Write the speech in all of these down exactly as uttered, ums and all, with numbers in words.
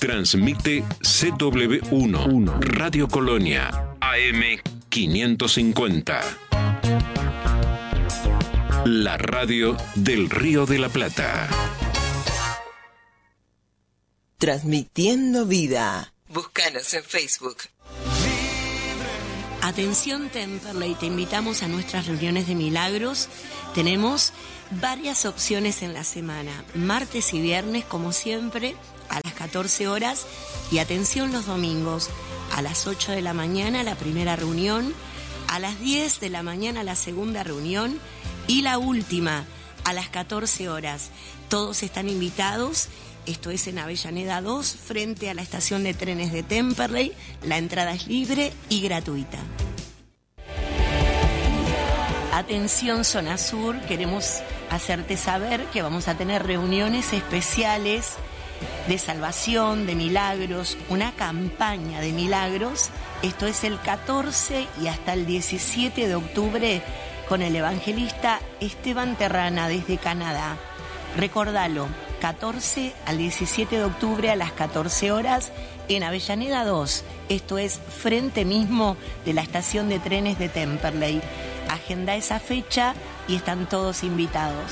Transmite C W uno, Radio Colonia, A M quinientos cincuenta. La radio del Río de la Plata. Transmitiendo vida. Búscanos en Facebook. Atención Temperley, te invitamos a nuestras reuniones de milagros. Tenemos varias opciones en la semana, martes y viernes como siempre a las catorce horas, y atención los domingos a las ocho de la mañana la primera reunión, a las diez de la mañana la segunda reunión y la última a las catorce horas. Todos están invitados. Esto es en Avellaneda dos, frente a la estación de trenes de Temperley. La entrada es libre y gratuita. Atención Zona Sur, queremos hacerte saber que vamos a tener reuniones especiales de salvación, de milagros, una campaña de milagros. Esto es el catorce y hasta el diecisiete de octubre con el evangelista Esteban Terrana desde Canadá. Recordalo, catorce al diecisiete de octubre a las catorce horas en Avellaneda dos. Esto es frente mismo de la estación de trenes de Temperley. Agenda esa fecha y están todos invitados.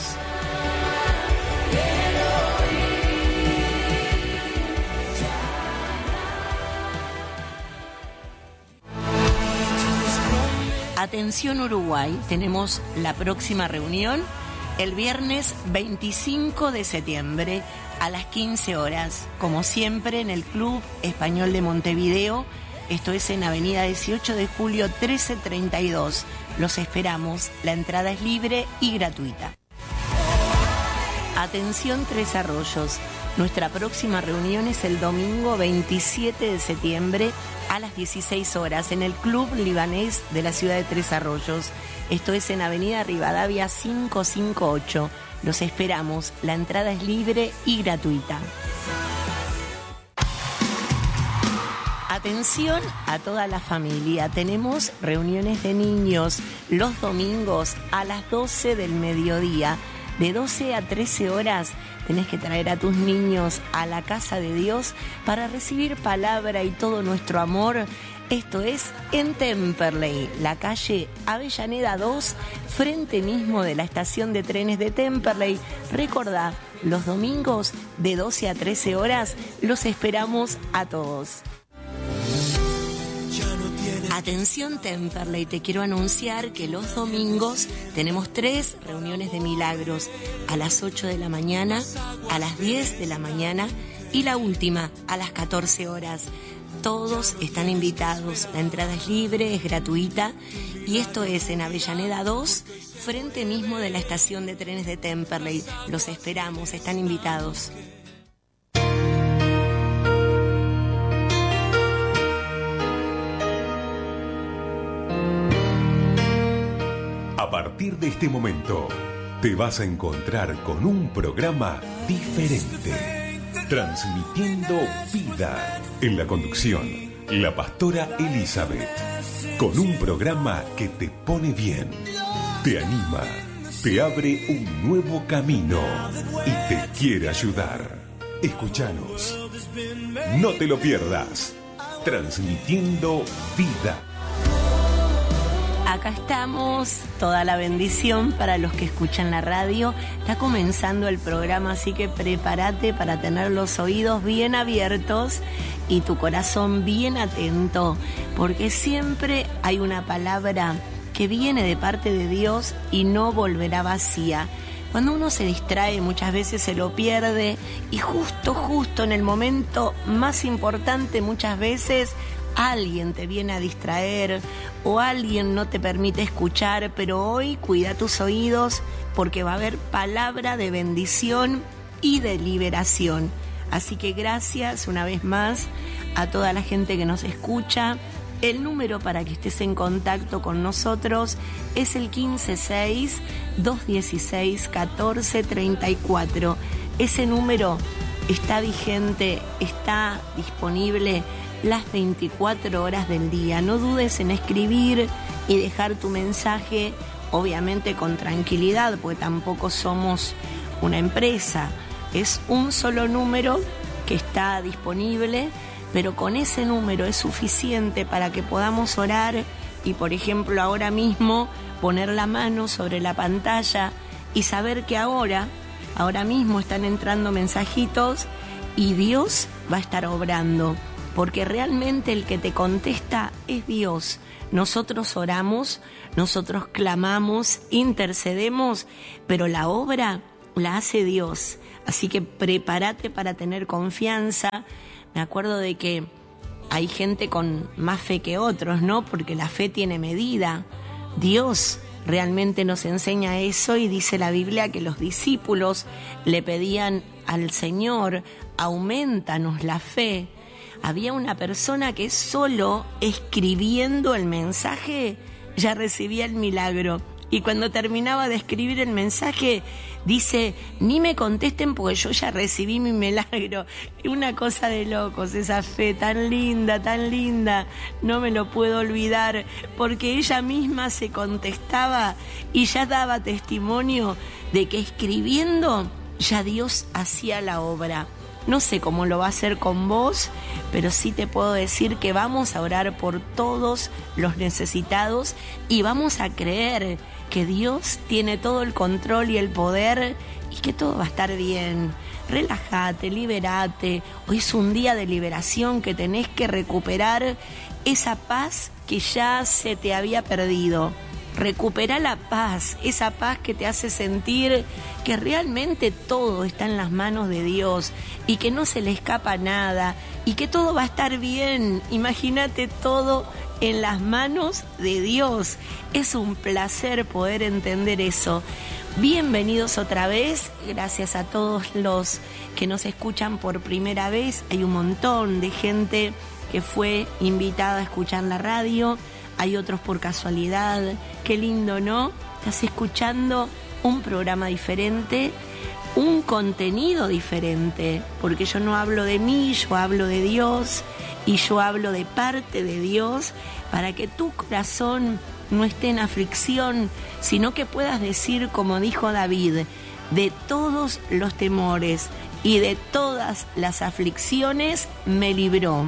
Atención Uruguay, tenemos la próxima reunión el viernes veinticinco de septiembre a las quince horas, como siempre en el Club Español de Montevideo. Esto es en Avenida dieciocho de julio trece treinta y dos. Los esperamos, la entrada es libre y gratuita. Atención Tres Arroyos, nuestra próxima reunión es el domingo veintisiete de septiembre a las dieciséis horas en el Club Libanés de la ciudad de Tres Arroyos. Esto es en Avenida Rivadavia quinientos cincuenta y ocho. Los esperamos, la entrada es libre y gratuita. Atención a toda la familia, tenemos reuniones de niños los domingos a las doce del mediodía. De doce a trece horas tenés que traer a tus niños a la casa de Dios para recibir palabra y todo nuestro amor. Esto es en Temperley, la calle Avellaneda dos, frente mismo de la estación de trenes de Temperley. Recordá, los domingos de doce a trece horas los esperamos a todos. Atención Temperley, te quiero anunciar que los domingos tenemos tres reuniones de milagros, a las ocho de la mañana, a las diez de la mañana y la última a las catorce horas. Todos están invitados, la entrada es libre, es gratuita y esto es en Avellaneda dos, frente mismo de la estación de trenes de Temperley. Los esperamos, están invitados. A partir de este momento, te vas a encontrar con un programa diferente, transmitiendo vida. En la conducción, la pastora Elizabeth, con un programa que te pone bien, te anima, te abre un nuevo camino y te quiere ayudar. Escúchanos, no te lo pierdas, transmitiendo vida. Acá estamos, toda la bendición para los que escuchan la radio. Está comenzando el programa, así que prepárate para tener los oídos bien abiertos y tu corazón bien atento, porque siempre hay una palabra que viene de parte de Dios y no volverá vacía. Cuando uno se distrae, muchas veces se lo pierde y justo, justo en el momento más importante, muchas veces alguien te viene a distraer o alguien no te permite escuchar, pero hoy cuida tus oídos porque va a haber palabra de bendición y de liberación. Así que gracias una vez más a toda la gente que nos escucha. El número para que estés en contacto con nosotros es el quince seis, dos dieciséis, catorce treinta y cuatro. Ese número está vigente, está disponible las veinticuatro horas del día. No dudes en escribir y dejar tu mensaje, obviamente con tranquilidad, porque tampoco somos una empresa. Es un solo número que está disponible, pero con ese número es suficiente para que podamos orar y, por ejemplo, ahora mismo poner la mano sobre la pantalla y saber que ahora, ahora mismo están entrando mensajitos y Dios va a estar obrando, porque realmente el que te contesta es Dios. Nosotros oramos, nosotros clamamos, intercedemos, pero la obra la hace Dios. Así que prepárate para tener confianza. Me acuerdo de que hay gente con más fe que otros, ¿no? Porque la fe tiene medida. Dios realmente nos enseña eso y dice la Biblia que los discípulos le pedían al Señor, aumentanos la fe. Había una persona que solo escribiendo el mensaje ya recibía el milagro. Y cuando terminaba de escribir el mensaje, dice, ni me contesten porque yo ya recibí mi milagro. Una cosa de locos, esa fe tan linda, tan linda. No me lo puedo olvidar, porque ella misma se contestaba y ya daba testimonio de que escribiendo ya Dios hacía la obra. No sé cómo lo va a hacer con vos, pero sí te puedo decir que vamos a orar por todos los necesitados y vamos a creer que Dios tiene todo el control y el poder y que todo va a estar bien. Relájate, liberate. Hoy es un día de liberación que tenés que recuperar esa paz que ya se te había perdido. Recupera la paz, esa paz que te hace sentir que realmente todo está en las manos de Dios y que no se le escapa nada y que todo va a estar bien. Imagínate todo en las manos de Dios. Es un placer poder entender eso. Bienvenidos otra vez, gracias a todos los que nos escuchan por primera vez. Hay un montón de gente que fue invitada a escuchar la radio. Hay otros por casualidad. Qué lindo, ¿no? Estás escuchando un programa diferente, un contenido diferente, porque yo no hablo de mí, yo hablo de Dios y yo hablo de parte de Dios para que tu corazón no esté en aflicción, sino que puedas decir, como dijo David, de todos los temores y de todas las aflicciones me libró.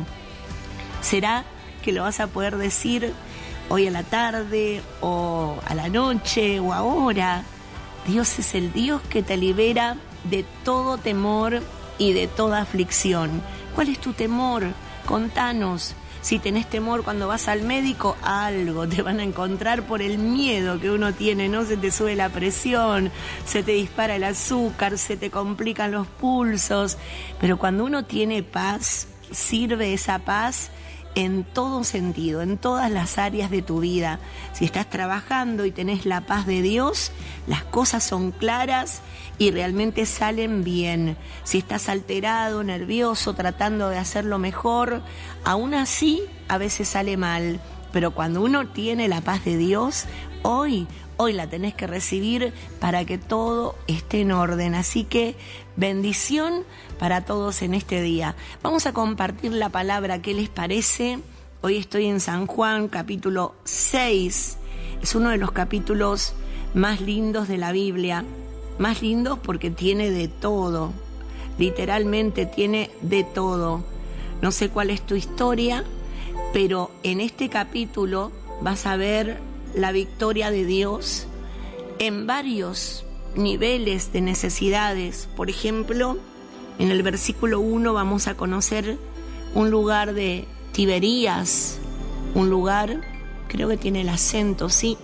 ¿Será que lo vas a poder decir hoy a la tarde o a la noche o ahora? Dios es el Dios que te libera de todo temor y de toda aflicción. ¿Cuál es tu temor? Contanos. Si tenés temor cuando vas al médico, algo te van a encontrar por el miedo que uno tiene, ¿no? Se te sube la presión, se te dispara el azúcar, se te complican los pulsos. Pero cuando uno tiene paz, sirve esa paz en todo sentido, en todas las áreas de tu vida. Si estás trabajando y tenés la paz de Dios, las cosas son claras y realmente salen bien. Si estás alterado, nervioso, tratando de hacerlo mejor, aún así a veces sale mal. Pero cuando uno tiene la paz de Dios, hoy, hoy la tenés que recibir para que todo esté en orden. Así que bendición para todos en este día. Vamos a compartir la palabra. ¿Qué les parece? Hoy estoy en San Juan, capítulo seis. Es uno de los capítulos más lindos de la Biblia. Más lindos porque tiene de todo. Literalmente tiene de todo. No sé cuál es tu historia, pero en este capítulo vas a ver la victoria de Dios en varios niveles de necesidades. Por ejemplo, en el versículo uno vamos a conocer un lugar de Tiberías, un lugar, creo que tiene el acento, sí.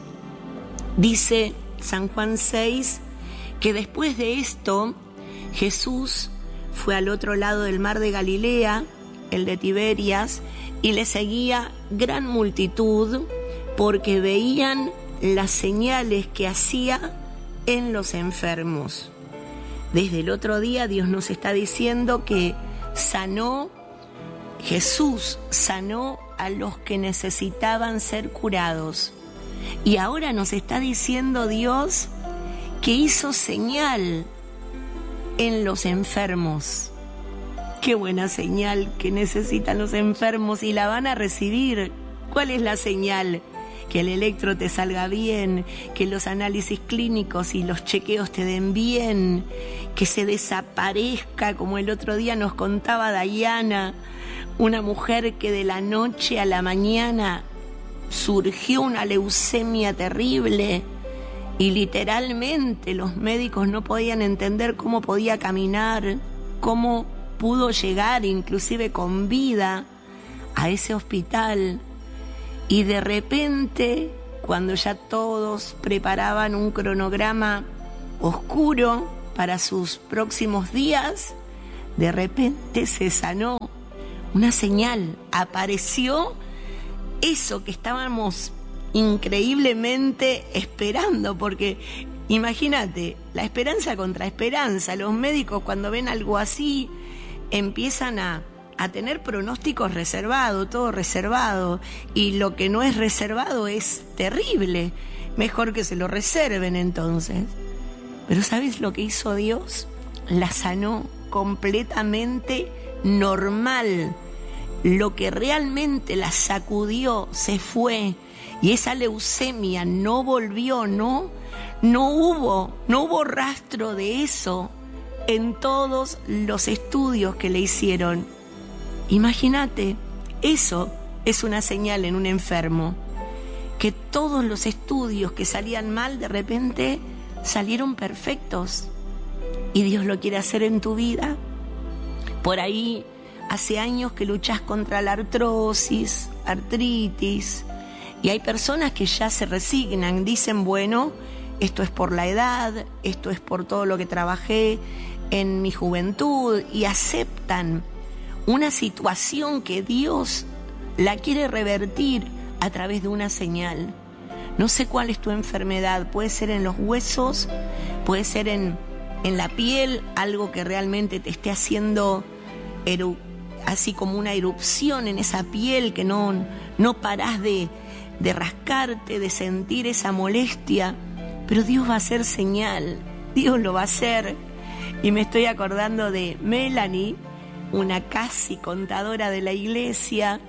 Dice San Juan seis que después de esto Jesús fue al otro lado del mar de Galilea, el de Tiberias, y le seguía gran multitud porque veían las señales que hacía en los enfermos. Desde el otro día Dios nos está diciendo que sanó, Jesús sanó a los que necesitaban ser curados. Y ahora nos está diciendo Dios que hizo señal en los enfermos. Qué buena señal que necesitan los enfermos y la van a recibir. ¿Cuál es la señal? que el electro te salga bien, que los análisis clínicos y los chequeos te den bien, que se desaparezca, como el otro día nos contaba Dayana, una mujer que de la noche a la mañana surgió una leucemia terrible y literalmente los médicos no podían entender cómo podía caminar, cómo pudo llegar inclusive con vida a ese hospital. Y de repente, cuando ya todos preparaban un cronograma oscuro para sus próximos días, de repente se sanó. Una señal, apareció eso que estábamos increíblemente esperando, porque imagínate, la esperanza contra esperanza, los médicos cuando ven algo así empiezan a, a tener pronósticos reservados, todo reservado, y lo que no es reservado es terrible, mejor que se lo reserven entonces. Pero ¿sabes lo que hizo Dios? La sanó completamente normal. Lo que realmente la sacudió se fue, y esa leucemia no volvió, no, no hubo, no hubo rastro de eso en todos los estudios que le hicieron. Imagínate, eso es una señal en un enfermo, que todos los estudios que salían mal de repente salieron perfectos, y Dios lo quiere hacer en tu vida. Por ahí hace años que luchas contra la artrosis, artritis, y hay personas que ya se resignan, dicen, bueno, esto es por la edad, esto es por todo lo que trabajé en mi juventud, y aceptan una situación que Dios la quiere revertir a través de una señal. No sé cuál es tu enfermedad, puede ser en los huesos, puede ser en, en la piel, algo que realmente te esté haciendo eru- así como una erupción en esa piel, que no, no parás de, de rascarte, de sentir esa molestia, pero Dios va a hacer señal, Dios lo va a hacer. Y me estoy acordando de Melanie, una casi contadora de la iglesia,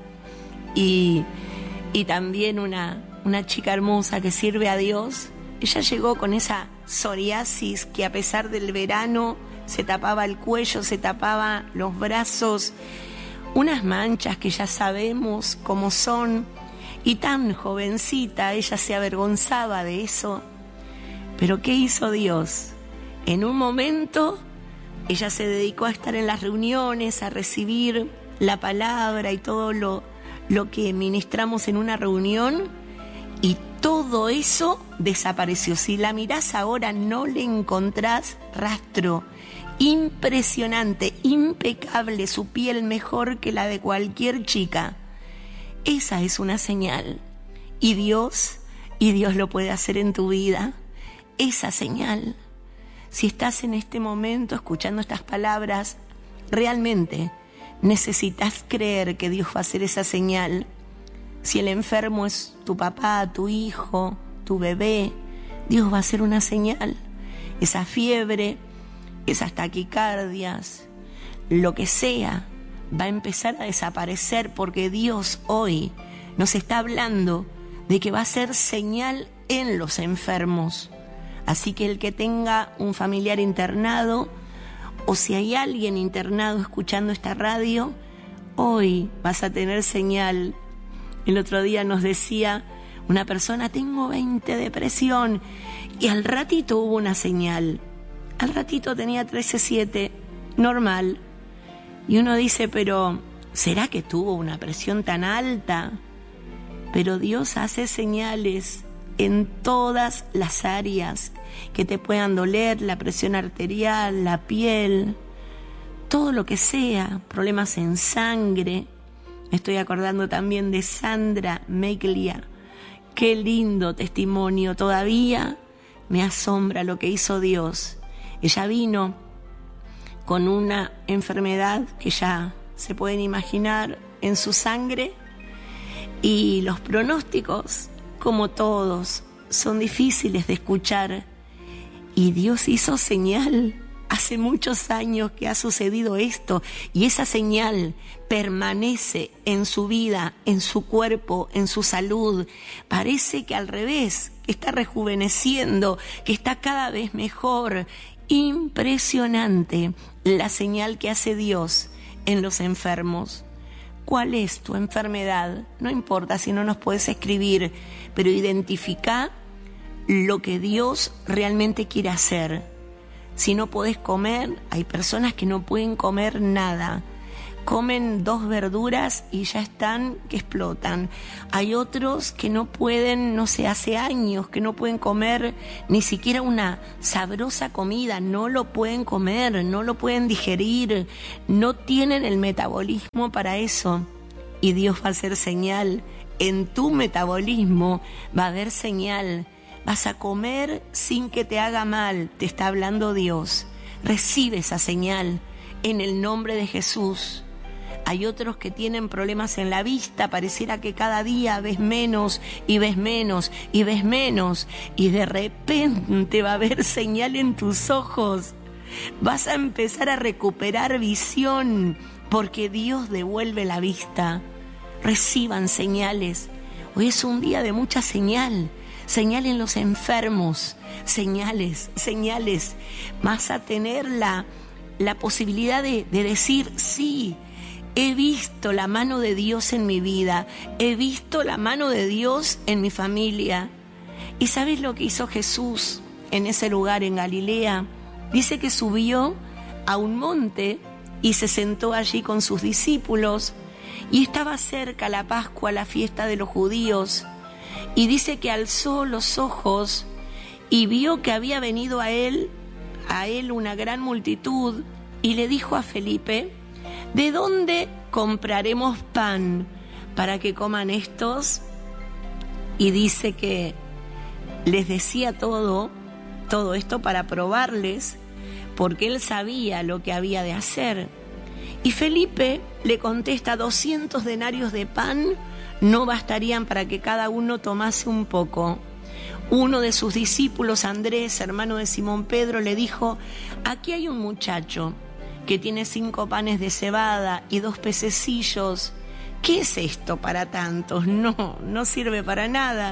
y, y también una, una chica hermosa que sirve a Dios. Ella llegó con esa psoriasis que a pesar del verano se tapaba el cuello, se tapaba los brazos, unas manchas que ya sabemos cómo son, y tan jovencita, ella se avergonzaba de eso. Pero ¿qué hizo Dios? En un momento ella se dedicó a estar en las reuniones, a recibir la palabra y todo lo, lo que ministramos en una reunión, y todo eso desapareció. Si la mirás ahora no le encontrás rastro. Impresionante, impecable, su piel mejor que la de cualquier chica. Esa es una señal. Y Dios, y Dios lo puede hacer en tu vida. Esa señal. Si estás en este momento escuchando estas palabras, realmente necesitas creer que Dios va a hacer esa señal. Si el enfermo es tu papá, tu hijo, tu bebé, Dios va a hacer una señal. Esa fiebre, esas taquicardias, lo que sea, va a empezar a desaparecer, porque Dios hoy nos está hablando de que va a ser señal en los enfermos. Así que el que tenga un familiar internado, o si hay alguien internado escuchando esta radio, hoy vas a tener señal. El otro día nos decía una persona, tengo veinte de presión, y al ratito hubo una señal. Al ratito tenía trece siete, normal. Y uno dice, pero ¿será que tuvo una presión tan alta? Pero Dios hace señales en todas las áreas que te puedan doler, la presión arterial, la piel, todo lo que sea, problemas en sangre. Me estoy acordando también de Sandra Meglia. Qué lindo testimonio, todavía me asombra lo que hizo Dios. Ella vino con una enfermedad que ya se pueden imaginar en su sangre, y los pronósticos, como todos, son difíciles de escuchar, y Dios hizo señal hace muchos años que ha sucedido esto y esa señal permanece en su vida, en su cuerpo, en su salud. Parece que al revés, que está rejuveneciendo, que está cada vez mejor. Impresionante la señal que hace Dios en los enfermos. ¿Cuál es tu enfermedad? No importa si no nos puedes escribir, pero identifica lo que Dios realmente quiere hacer. Si no podés comer, hay personas que no pueden comer nada. Comen dos verduras y ya están que explotan. Hay otros que no pueden, no sé, hace años que no pueden comer ni siquiera una sabrosa comida. No lo pueden comer, no lo pueden digerir. No tienen el metabolismo para eso. Y Dios va a hacer señal. En tu metabolismo va a haber señal. Vas a comer sin que te haga mal, te está hablando Dios. Recibe esa señal en el nombre de Jesús. Hay otros que tienen problemas en la vista, pareciera que cada día ves menos y ves menos y ves menos y de repente va a haber señal en tus ojos. Vas a empezar a recuperar visión porque Dios devuelve la vista. Reciban señales. Hoy es un día de mucha señal. Señal en los enfermos, señales, señales. Vas a tener la, la posibilidad de, de decir, sí, he visto la mano de Dios en mi vida, he visto la mano de Dios en mi familia. ¿Y sabes lo que hizo Jesús en ese lugar en Galilea? Dice que subió a un monte y se sentó allí con sus discípulos y estaba cerca la Pascua, la fiesta de los judíos. Y dice que alzó los ojos y vio que había venido a él, a él una gran multitud, y le dijo a Felipe, ¿de dónde compraremos pan para que coman estos? Y dice que les decía todo, todo esto para probarles, porque él sabía lo que había de hacer. Y Felipe le contesta, doscientos denarios de pan no bastarían para que cada uno tomase un poco. Uno de sus discípulos, Andrés, hermano de Simón Pedro, le dijo, aquí hay un muchacho que tiene cinco panes de cebada y dos pececillos. ¿Qué es esto para tantos? No, no sirve para nada.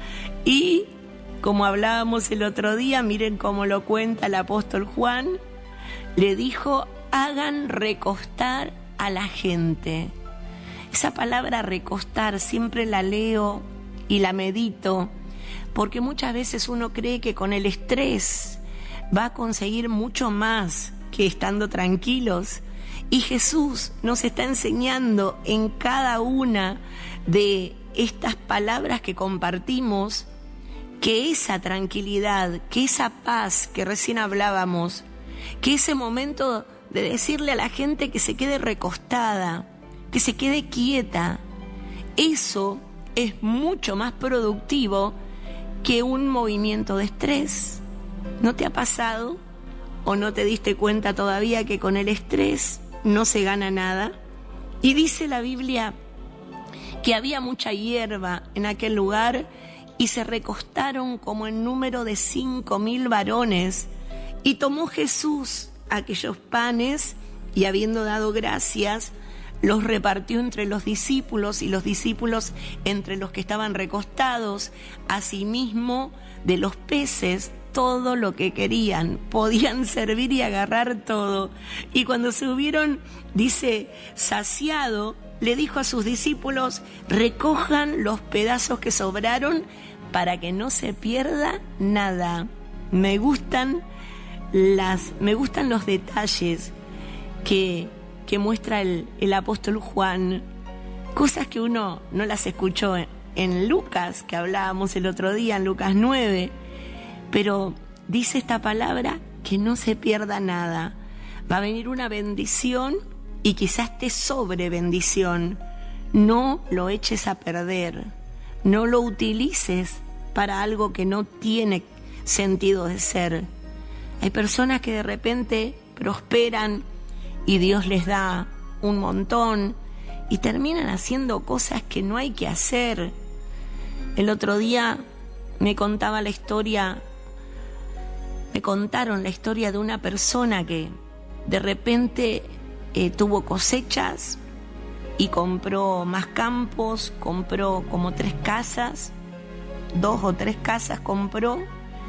Y, como hablábamos el otro día, miren cómo lo cuenta el apóstol Juan, le dijo, hagan recostar a la gente. Esa palabra recostar siempre la leo y la medito, porque muchas veces uno cree que con el estrés va a conseguir mucho más que estando tranquilos. Y Jesús nos está enseñando en cada una de estas palabras que compartimos, que esa tranquilidad, que esa paz que recién hablábamos, que ese momento de decirle a la gente que se quede recostada, que se quede quieta, eso es mucho más productivo que un movimiento de estrés. ¿No te ha pasado o no te diste cuenta todavía que con el estrés no se gana nada? Y dice la Biblia que había mucha hierba en aquel lugar y se recostaron como en número de cinco mil varones. Y tomó Jesús aquellos panes y, habiendo dado gracias, los repartió entre los discípulos y los discípulos entre los que estaban recostados. Asimismo, de los peces, todo lo que querían, podían servir y agarrar todo. Y cuando se hubieron, dice, saciado, le dijo a sus discípulos, recojan los pedazos que sobraron para que no se pierda nada. Me gustan las, me gustan los detalles que, que muestra el, el apóstol Juan, cosas que uno no las escuchó en, en Lucas, que hablábamos el otro día, en Lucas nueve, pero dice esta palabra, que no se pierda nada. Va a venir una bendición y quizás te sobre bendición. No lo eches a perder, no lo utilices para algo que no tiene sentido de ser. Hay personas que de repente prosperan y Dios les da un montón y terminan haciendo cosas que no hay que hacer. El otro día me contaba la historia, me contaron la historia de una persona que de repente eh, tuvo cosechas y compró más campos, compró como tres casas, dos o tres casas compró,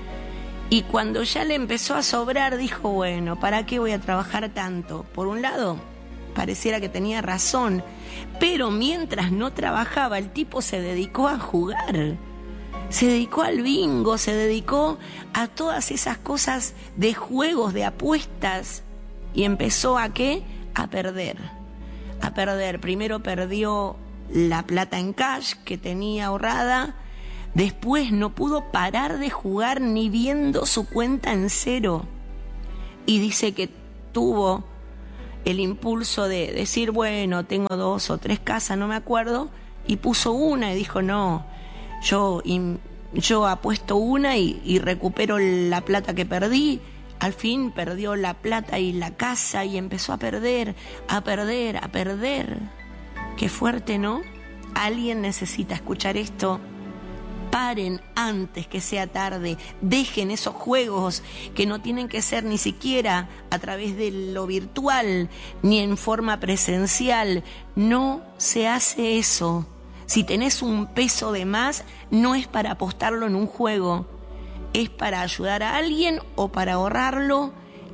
y cuando ya le empezó a sobrar dijo, bueno, ¿para qué voy a trabajar tanto? Por un lado, pareciera que tenía razón, pero mientras no trabajaba el tipo se dedicó a jugar, se dedicó al bingo, se dedicó a todas esas cosas de juegos, de apuestas, y empezó a ¿qué? A perder, a perder. Primero perdió la plata en cash que tenía ahorrada, después no pudo parar de jugar ni viendo su cuenta en cero, y dice que tuvo el impulso de decir, bueno, tengo dos o tres casas, no me acuerdo, y puso una y dijo, no, yo, yo apuesto una y, y recupero la plata que perdí. Al fin perdió la plata y la casa y empezó a perder, a perder, a perder. Qué fuerte, ¿no? Alguien necesita escuchar esto. Paren antes que sea tarde, dejen esos juegos que no tienen que ser ni siquiera a través de lo virtual ni en forma presencial. No se hace eso. Si tenés un peso de más, no es para apostarlo en un juego, es para ayudar a alguien o para ahorrarlo.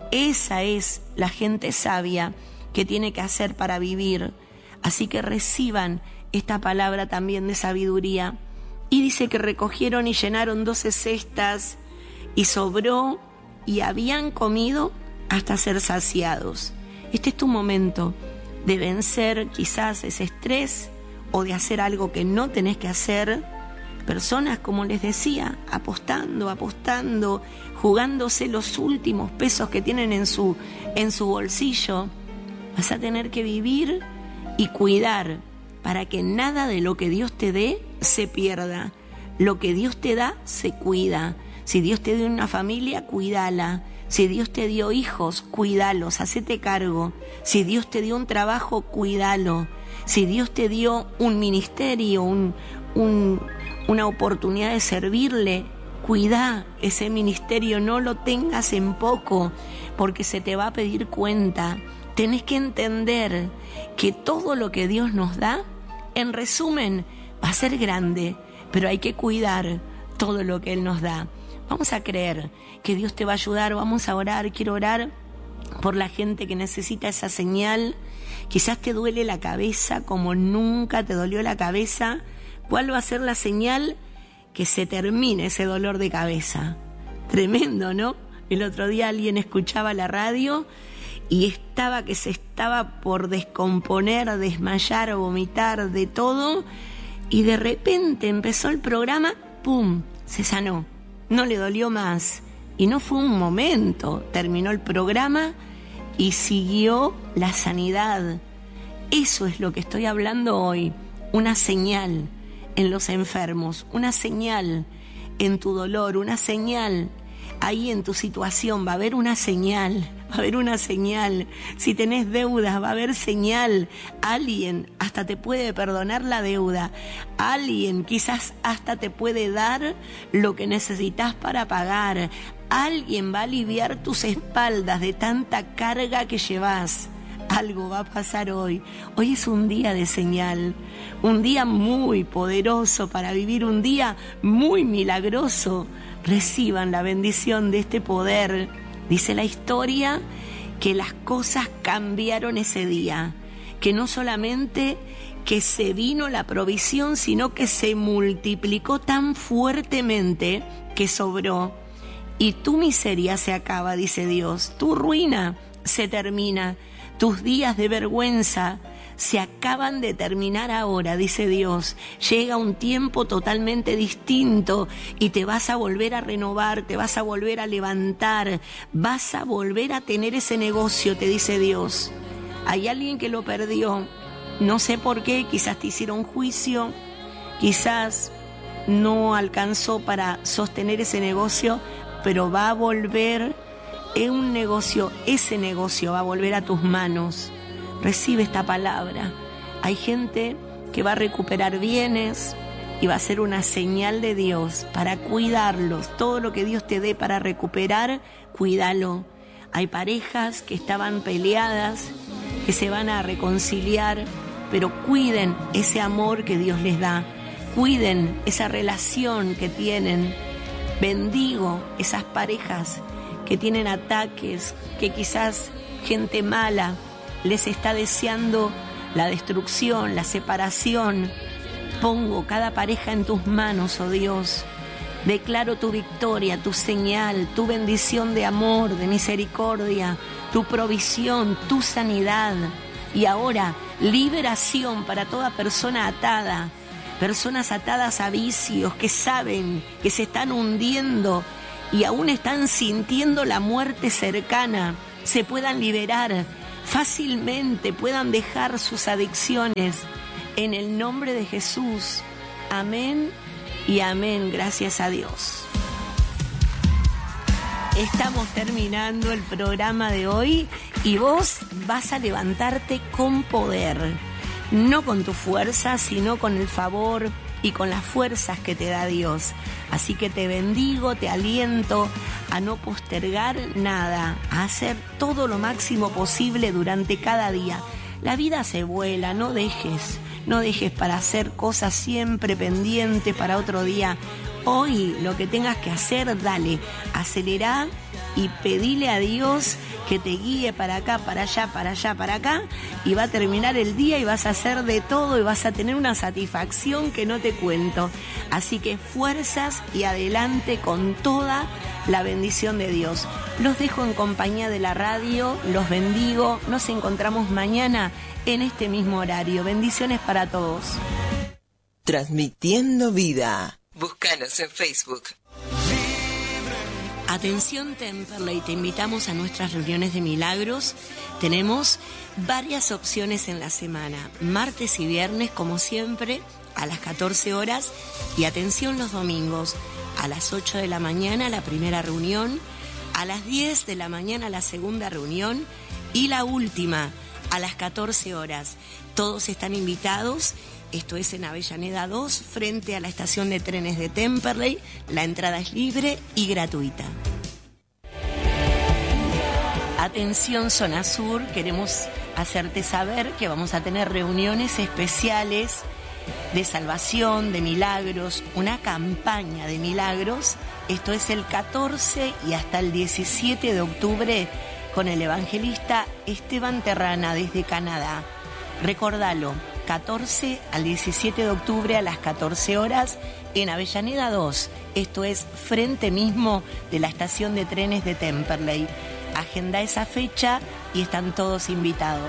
Esa es la gente sabia que tiene que hacer para vivir. Así que reciban esta palabra también de sabiduría. Y dice que recogieron y llenaron doce cestas y sobró y habían comido hasta ser saciados. Este es tu momento de vencer quizás ese estrés o de hacer algo que no tenés que hacer. Personas, como les decía, apostando, apostando, jugándose los últimos pesos que tienen en su, en su bolsillo. Vas a tener que vivir y cuidar para que nada de lo que Dios te dé se pierda. Lo que Dios te da, se cuida. Si Dios te dio una familia, cuídala. Si Dios te dio hijos, cuídalos, hacete cargo. Si Dios te dio un trabajo, cuídalo. Si Dios te dio un ministerio, un, un, una oportunidad de servirle, cuida ese ministerio, no lo tengas en poco, porque se te va a pedir cuenta. Tenés que entender que todo lo que Dios nos da, en resumen, va a ser grande, pero hay que cuidar todo lo que Él nos da. Vamos a creer que Dios te va a ayudar, vamos a orar. Quiero orar por la gente que necesita esa señal. Quizás te duele la cabeza como nunca te dolió la cabeza. ¿Cuál va a ser la señal? Que se termine ese dolor de cabeza. Tremendo, ¿no? El otro día alguien escuchaba la radio y estaba que se estaba por descomponer, desmayar o vomitar de todo, y de repente empezó el programa, ¡pum!, se sanó, no le dolió más, y no fue un momento, terminó el programa y siguió la sanidad. Eso es lo que estoy hablando hoy, una señal en los enfermos, una señal en tu dolor, una señal ahí en tu situación, va a haber una señal, va a haber una señal. Si tenés deudas, va a haber señal. Alguien hasta te puede perdonar la deuda. Alguien quizás hasta te puede dar lo que necesitas para pagar. Alguien va a aliviar tus espaldas de tanta carga que llevas. Algo va a pasar hoy. Hoy es un día de señal, un día muy poderoso para vivir, un día muy milagroso. Reciban la bendición de este poder. Dice la historia que las cosas cambiaron ese día, que no solamente que se vino la provisión, sino que se multiplicó tan fuertemente que sobró. Y tu miseria se acaba, dice Dios, tu ruina se termina, tus días de vergüenza se acaban de terminar ahora, dice Dios. Llega un tiempo totalmente distinto y te vas a volver a renovar, te vas a volver a levantar, vas a volver a tener ese negocio, te dice Dios. Hay alguien que lo perdió, no sé por qué, quizás te hicieron juicio, quizás no alcanzó para sostener ese negocio, pero va a volver en un negocio, ese negocio va a volver a tus manos. Recibe esta palabra. Hay gente que va a recuperar bienes y va a ser una señal de Dios para cuidarlos. Todo lo que Dios te dé para recuperar, cuídalo. Hay parejas que estaban peleadas, que se van a reconciliar, pero cuiden ese amor que Dios les da, cuiden esa relación que tienen. Bendigo esas parejas que tienen ataques, que quizás gente mala les está deseando la destrucción, la separación. Pongo cada pareja en tus manos, oh Dios. Declaro tu victoria, tu señal, tu bendición de amor, de misericordia, tu provisión, tu sanidad. Y ahora, liberación para toda persona atada, personas atadas a vicios que saben que se están hundiendo y aún están sintiendo la muerte cercana, se puedan liberar fácilmente, puedan dejar sus adicciones. En el nombre de Jesús. Amén y amén. Gracias a Dios. Estamos terminando el programa de hoy y vos vas a levantarte con poder. No con tu fuerza, sino con el favor y con las fuerzas que te da Dios. Así que te bendigo, te aliento a no postergar nada, a hacer todo lo máximo posible durante cada día. La vida se vuela, no dejes, no dejes para hacer cosas siempre pendientes para otro día. Hoy lo que tengas que hacer, dale, acelera y pedile a Dios que te guíe para acá, para allá, para allá, para acá, y va a terminar el día y vas a hacer de todo y vas a tener una satisfacción que no te cuento. Así que fuerzas y adelante con toda la bendición de Dios. Los dejo en compañía de la radio, los bendigo, nos encontramos mañana en este mismo horario. Bendiciones para todos. Transmitiendo vida. Búscanos en Facebook. Atención Temperley, te invitamos a nuestras reuniones de milagros. Tenemos varias opciones en la semana, martes y viernes como siempre a las catorce horas y atención los domingos a las ocho de la mañana la primera reunión, a las diez de la mañana la segunda reunión y la última a las catorce horas. Todos están invitados. Esto es en Avellaneda dos, frente a la estación de trenes de Temperley. La entrada es libre y gratuita. Atención Zona Sur, queremos hacerte saber que vamos a tener reuniones especiales de salvación, de milagros, una campaña de milagros. Esto es el catorce y hasta el diecisiete de octubre con el evangelista Esteban Terrana desde Canadá. Recordalo. catorce al diecisiete de octubre a las catorce horas en Avellaneda dos. Esto es frente mismo de la estación de trenes de Temperley. Agenda esa fecha y están todos invitados.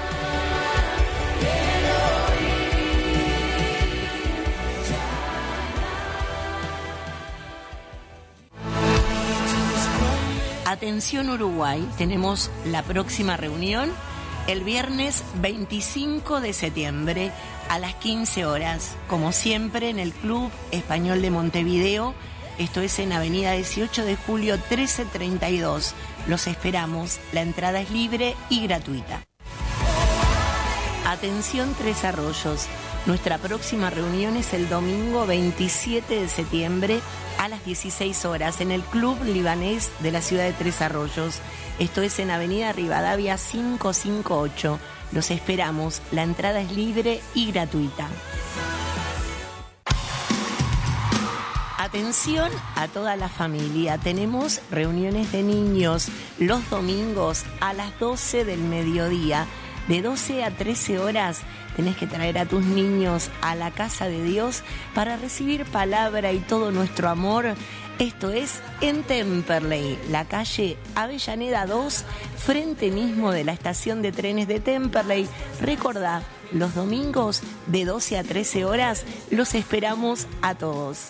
Atención Uruguay, tenemos la próxima reunión el viernes veinticinco de septiembre a las quince horas, como siempre en el Club Español de Montevideo. Esto es en Avenida dieciocho de julio trece treinta y dos. Los esperamos, la entrada es libre y gratuita. Atención Tres Arroyos, nuestra próxima reunión es el domingo veintisiete de septiembre a las dieciséis horas en el Club Libanés de la ciudad de Tres Arroyos. Esto es en Avenida Rivadavia quinientos cincuenta y ocho. Los esperamos. La entrada es libre y gratuita. Atención a toda la familia. Tenemos reuniones de niños los domingos a las doce del mediodía. De doce a trece horas tenés que traer a tus niños a la casa de Dios para recibir palabra y todo nuestro amor. Esto es en Temperley, la calle Avellaneda dos, frente mismo de la estación de trenes de Temperley. Recordá, los domingos de doce a trece horas los esperamos a todos.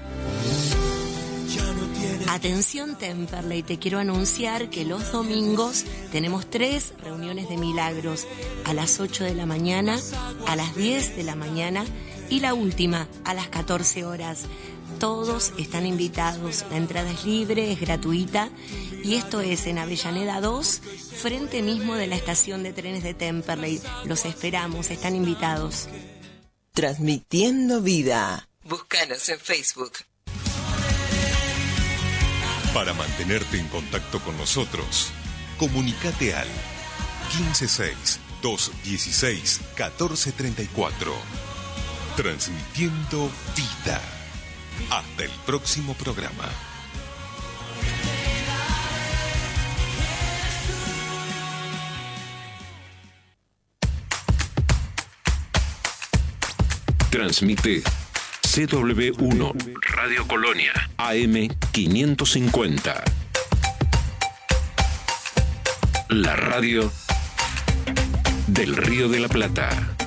Atención Temperley, te quiero anunciar que los domingos tenemos tres reuniones de milagros, a las ocho de la mañana, a las diez de la mañana y la última a las catorce horas. Todos están invitados, la entrada es libre, es gratuita y esto es en Avellaneda dos, frente mismo de la estación de trenes de Temperley. Los esperamos, están invitados. Transmitiendo vida. Búscanos en Facebook. Para mantenerte en contacto con nosotros, comunicate al quince seis, doscientos dieciséis, catorce treinta y cuatro. Transmitiendo vida. Hasta el próximo programa. Transmite C W uno Radio Colonia A M quinientos cincuenta. La radio del Río de la Plata.